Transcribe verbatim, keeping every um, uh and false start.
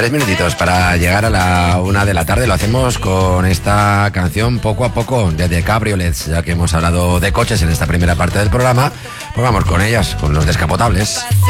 Tres minutitos para llegar a la una de la tarde. Lo hacemos con esta canción Poco a Poco de The Cabriolets. Ya que hemos hablado de coches en esta primera parte del programa, pues vamos con ellas, con los descapotables.